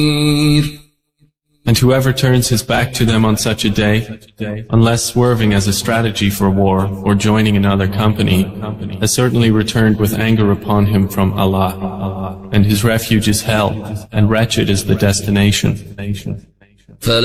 And whoever turns his back to them on such a day, unless swerving as a strategy for war or joining another company, has certainly returned with anger upon him from Allah, and his refuge is hell, and wretched is the destination.